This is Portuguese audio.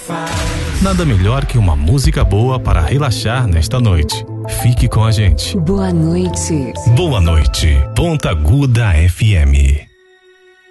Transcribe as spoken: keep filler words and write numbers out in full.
Nada melhor que uma música boa para relaxar nesta noite. Fique com a gente. Boa noite. Boa noite, Ponta Aguda F M.